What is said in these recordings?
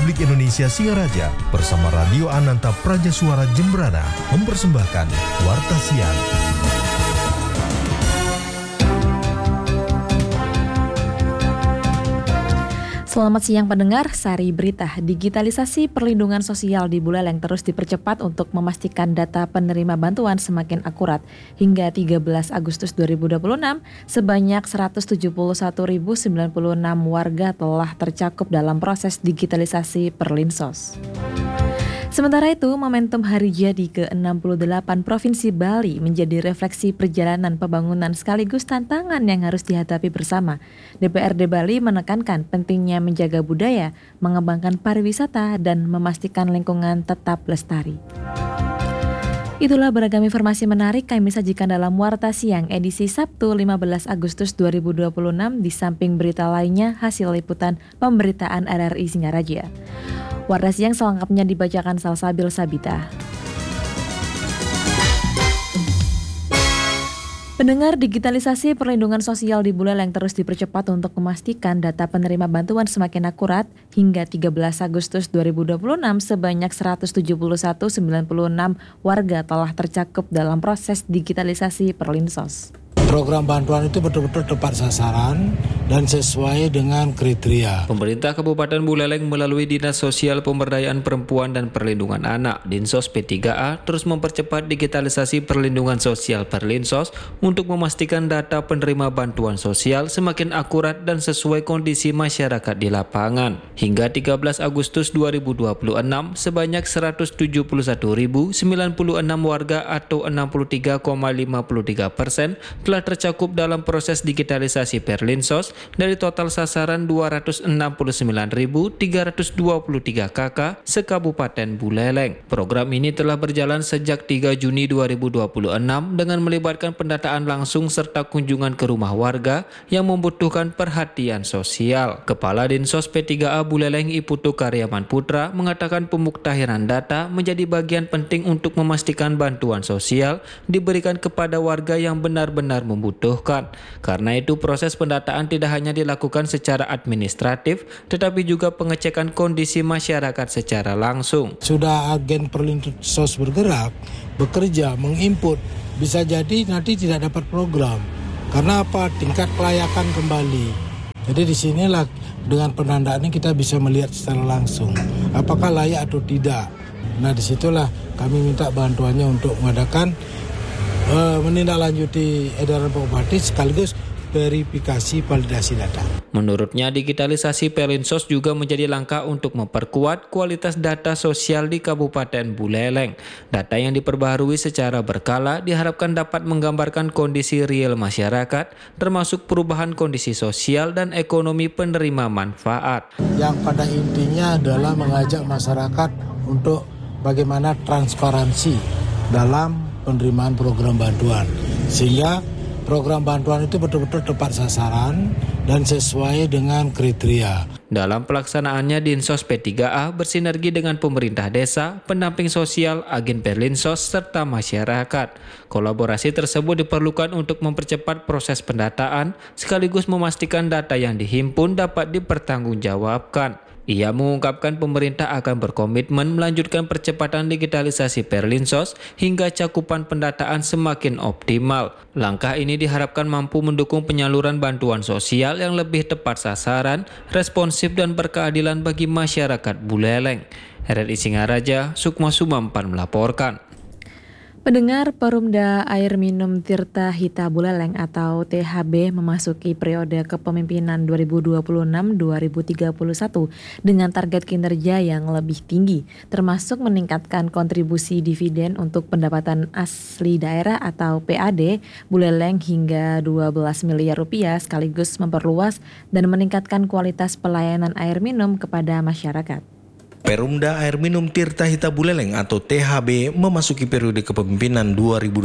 Republik Indonesia Singaraja bersama Radio Ananta Praja Suara Jembrana mempersembahkan Warta Siang. Selamat siang pendengar, Sari Berita. Digitalisasi perlindungan sosial di Buleleng terus dipercepat untuk memastikan data penerima bantuan semakin akurat. Hingga 13 Agustus 2026, sebanyak 171.096 warga telah tercakup dalam proses digitalisasi Perlinsos. Sementara itu, momentum Hari Jadi ke-68 Provinsi Bali menjadi refleksi perjalanan pembangunan sekaligus tantangan yang harus dihadapi bersama. DPRD Bali menekankan pentingnya menjaga budaya, mengembangkan pariwisata, dan memastikan lingkungan tetap lestari. Itulah beragam informasi menarik kami sajikan dalam Warta Siang edisi Sabtu 15 Agustus 2026 di samping berita lainnya hasil liputan pemberitaan RRI Singaraja. Warta Siang selengkapnya dibacakan Salsabil Sabita. Pendengar, digitalisasi perlindungan sosial di Buleleng terus dipercepat untuk memastikan data penerima bantuan semakin akurat. Hingga 13 Agustus 2026, sebanyak 171.096 warga telah tercakup dalam proses digitalisasi Perlinsos. Program bantuan itu betul-betul tepat sasaran dan sesuai dengan kriteria. Pemerintah Kabupaten Buleleng melalui Dinas Sosial Pemberdayaan Perempuan dan Perlindungan Anak Dinsos P3A terus mempercepat digitalisasi perlindungan sosial Perlinsos untuk memastikan data penerima bantuan sosial semakin akurat dan sesuai kondisi masyarakat di lapangan. Hingga 13 Agustus 2026, sebanyak 171.096 warga atau 63,53% telah tercakup dalam proses digitalisasi Perlinsos dari total sasaran 269.323 KK se-Kabupaten Buleleng. Program ini telah berjalan sejak 3 Juni 2026 dengan melibatkan pendataan langsung serta kunjungan ke rumah warga yang membutuhkan perhatian sosial. Kepala Dinsos P3A Buleleng Iputu Karyaman Putra mengatakan pemuktahiran data menjadi bagian penting untuk memastikan bantuan sosial diberikan kepada warga yang benar-benar membutuhkan. Karena itu proses pendataan tidak hanya dilakukan secara administratif tetapi juga pengecekan kondisi masyarakat secara langsung. Sudah agen Perlinsos bergerak, bekerja, menginput, bisa jadi nanti tidak dapat program. Karena apa? Tingkat kelayakan kembali. Jadi di sinilah dengan penandaan ini kita bisa melihat secara langsung apakah layak atau tidak. Nah disitulah kami minta bantuannya untuk mengadakan menindaklanjuti edaran Pak Bupati sekaligus verifikasi validasi data. Menurutnya, digitalisasi Perlinsos juga menjadi langkah untuk memperkuat kualitas data sosial di Kabupaten Buleleng. Data yang diperbaharui secara berkala diharapkan dapat menggambarkan kondisi real masyarakat, termasuk perubahan kondisi sosial dan ekonomi penerima manfaat. Yang pada intinya adalah mengajak masyarakat untuk bagaimana transparansi dalam penerimaan program bantuan, sehingga program bantuan itu betul-betul tepat sasaran dan sesuai dengan kriteria. Dalam pelaksanaannya, Dinsos P3A bersinergi dengan pemerintah desa, pendamping sosial, agen Perlinsos, serta masyarakat. Kolaborasi tersebut diperlukan untuk mempercepat proses pendataan, sekaligus memastikan data yang dihimpun dapat dipertanggungjawabkan. Ia mengungkapkan pemerintah akan berkomitmen melanjutkan percepatan digitalisasi Perlinsos hingga cakupan pendataan semakin optimal. Langkah ini diharapkan mampu mendukung penyaluran bantuan sosial yang lebih tepat sasaran, responsif dan berkeadilan bagi masyarakat Buleleng. RRI Singaraja, Sukma Sumampan melaporkan. Pendengar, Perumda Air Minum Tirta Hita Buleleng atau THB memasuki periode kepemimpinan 2026-2031 dengan target kinerja yang lebih tinggi, termasuk meningkatkan kontribusi dividen untuk pendapatan asli daerah atau PAD Buleleng hingga 12 miliar rupiah sekaligus memperluas dan meningkatkan kualitas pelayanan air minum kepada masyarakat. Perumda Air Minum Tirta Hita Buleleng atau THB memasuki periode kepemimpinan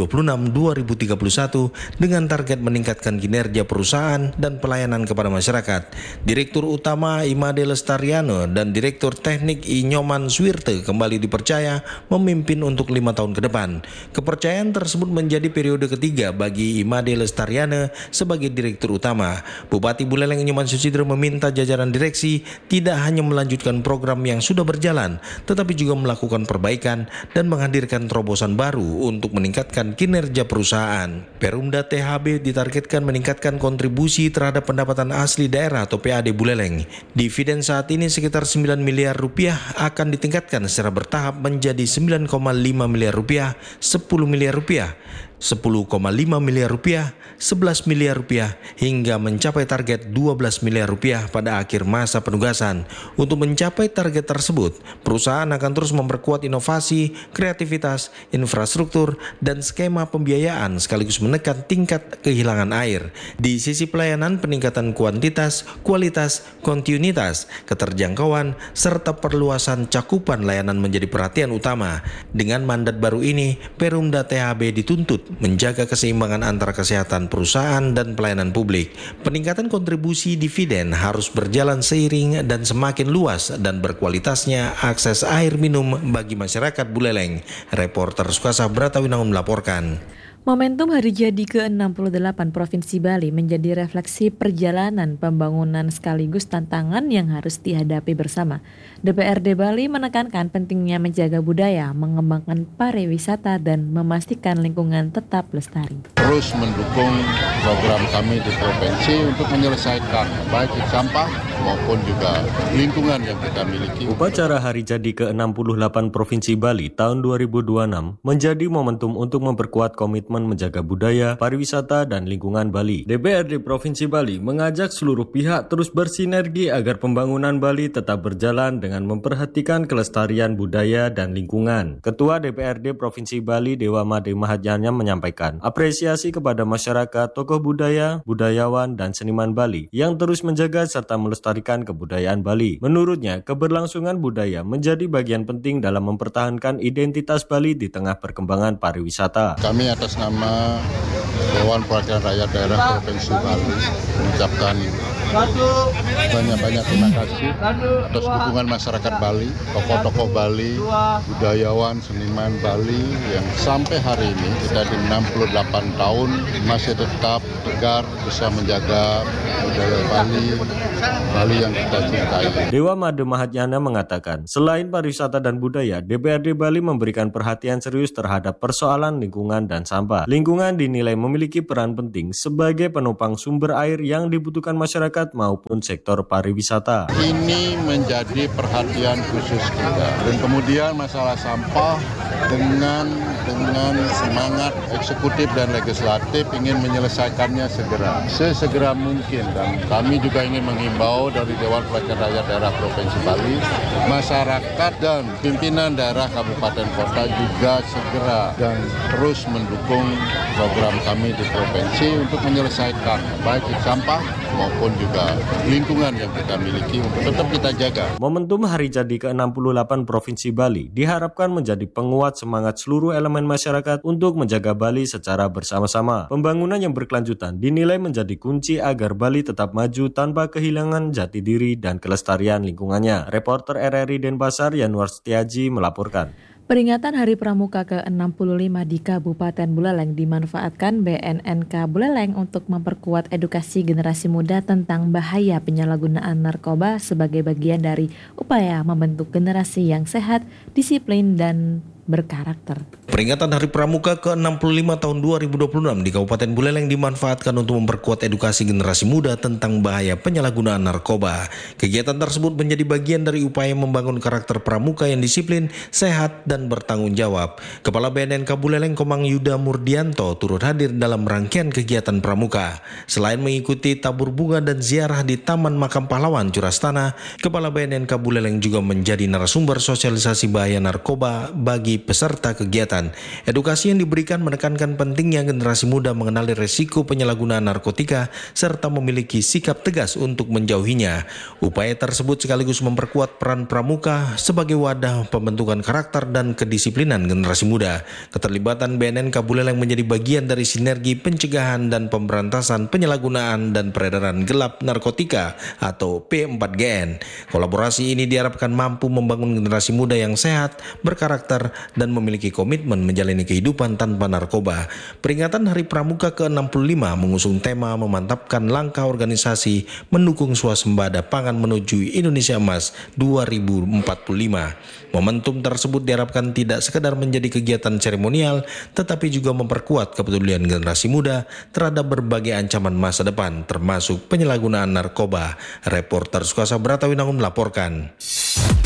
2026-2031 dengan target meningkatkan kinerja perusahaan dan pelayanan kepada masyarakat. Direktur Utama Imade Lestariano dan Direktur Teknik Inyoman Swirte kembali dipercaya memimpin untuk 5 tahun ke depan. Kepercayaan tersebut menjadi periode ketiga bagi Imade Lestariano sebagai Direktur Utama. Bupati Buleleng Inyoman Susidro meminta jajaran direksi tidak hanya melanjutkan program yang sudah berjalan, tetapi juga melakukan perbaikan dan menghadirkan terobosan baru untuk meningkatkan kinerja perusahaan. Perumda THB ditargetkan meningkatkan kontribusi terhadap pendapatan asli daerah atau PAD Buleleng. Dividen saat ini sekitar 9 miliar rupiah akan ditingkatkan secara bertahap menjadi 9,5 miliar rupiah, 10 miliar rupiah, 10,5 miliar rupiah, 11 miliar rupiah, hingga mencapai target 12 miliar rupiah pada akhir masa penugasan. Untuk mencapai target tersebut, perusahaan akan terus memperkuat inovasi, kreativitas, infrastruktur, dan skema pembiayaan sekaligus menekan tingkat kehilangan air. Di sisi pelayanan, peningkatan kuantitas, kualitas, kontinuitas, keterjangkauan, serta perluasan cakupan layanan menjadi perhatian utama. Dengan mandat baru ini, Perumda THB dituntut menjaga keseimbangan antara kesehatan perusahaan dan pelayanan publik. Peningkatan kontribusi dividen harus berjalan seiring dan semakin luas dan berkualitasnya akses air minum bagi masyarakat Buleleng. Reporter Sukasa Bratawinangun melaporkan. Momentum hari jadi ke-68 Provinsi Bali menjadi refleksi perjalanan pembangunan sekaligus tantangan yang harus dihadapi bersama. DPRD Bali menekankan pentingnya menjaga budaya, mengembangkan pariwisata, dan memastikan lingkungan tetap lestari. Terus mendukung program kami di provinsi untuk menyelesaikan baik sampah maupun juga lingkungan yang kita miliki. Upacara hari jadi ke-68 Provinsi Bali tahun 2026 menjadi momentum untuk memperkuat komitmen menjaga budaya, pariwisata, dan lingkungan Bali. DPRD Provinsi Bali mengajak seluruh pihak terus bersinergi agar pembangunan Bali tetap berjalan dengan memperhatikan kelestarian budaya dan lingkungan. Ketua DPRD Provinsi Bali Dewa Made Mahadjana menyampaikan apresiasi kepada masyarakat, tokoh budaya, budayawan, dan seniman Bali yang terus menjaga serta melestarikan kebudayaan Bali. Menurutnya, keberlangsungan budaya menjadi bagian penting dalam mempertahankan identitas Bali di tengah perkembangan pariwisata. Kami atas nama Dewan Perwakilan Rakyat Daerah Provinsi Bali mengucapkan banyak-banyak terima kasih atas dukungan masyarakat Bali, tokoh-tokoh Bali, budayawan, seniman Bali yang sampai hari ini kita di 68 tahun masih tetap tegar bisa menjaga budaya Bali yang kita cintai. Dewa Made Mahadjana mengatakan, selain pariwisata dan budaya, DPRD Bali memberikan perhatian serius terhadap persoalan lingkungan dan sampah. Lingkungan dinilai memiliki peran penting sebagai penopang sumber air yang dibutuhkan masyarakat maupun sektor pariwisata. Ini menjadi perhatian khusus kita. Dan kemudian masalah sampah dengan semangat eksekutif dan legislatif ingin menyelesaikannya sesegera mungkin. Dan kami juga ingin menghimbau dari Dewan Perwakilan Rakyat Daerah Provinsi Bali, masyarakat dan pimpinan daerah kabupaten kota juga segera dan terus mendukung program kami di provinsi untuk menyelesaikan baik sampah maupun juga lingkungan yang kita miliki untuk tetap kita jaga. Momentum hari jadi ke-68 Provinsi Bali diharapkan menjadi penguat semangat seluruh elemen masyarakat untuk menjaga Bali secara bersama-sama. Pembangunan yang berkelanjutan dinilai menjadi kunci agar Bali tetap maju tanpa kehilangan jati diri dan kelestarian lingkungannya. Reporter RRI Denpasar Yanuar Setiaji melaporkan. Peringatan Hari Pramuka ke-65 di Kabupaten Buleleng dimanfaatkan BNNK Buleleng untuk memperkuat edukasi generasi muda tentang bahaya penyalahgunaan narkoba sebagai bagian dari upaya membentuk generasi yang sehat, disiplin, dan berkarakter. Peringatan Hari Pramuka ke-65 tahun 2026 di Kabupaten Buleleng dimanfaatkan untuk memperkuat edukasi generasi muda tentang bahaya penyalahgunaan narkoba. Kegiatan tersebut menjadi bagian dari upaya membangun karakter pramuka yang disiplin, sehat, dan bertanggung jawab. Kepala BNNK Buleleng Komang Yuda Murdianto turut hadir dalam rangkaian kegiatan pramuka. Selain mengikuti tabur bunga dan ziarah di Taman Makam Pahlawan Curastana, Kepala BNNK Buleleng juga menjadi narasumber sosialisasi bahaya narkoba bagi bagi peserta kegiatan. Edukasi yang diberikan menekankan pentingnya generasi muda mengenali risiko penyalahgunaan narkotika serta memiliki sikap tegas untuk menjauhinya. Upaya tersebut sekaligus memperkuat peran pramuka sebagai wadah pembentukan karakter dan kedisiplinan generasi muda. Keterlibatan BNNK Buleleng menjadi bagian dari sinergi pencegahan dan pemberantasan penyalahgunaan dan peredaran gelap narkotika atau P4GN. Kolaborasi ini diharapkan mampu membangun generasi muda yang sehat, berkarakter, dan memiliki komitmen menjalani kehidupan tanpa narkoba. Peringatan Hari Pramuka ke-65 mengusung tema memantapkan langkah organisasi mendukung swasembada pangan menuju Indonesia Emas 2045. Momentum tersebut diharapkan tidak sekedar menjadi kegiatan seremonial, tetapi juga memperkuat kepedulian generasi muda terhadap berbagai ancaman masa depan, termasuk penyalahgunaan narkoba. Reporter Sukasa Bratawinangun melaporkan.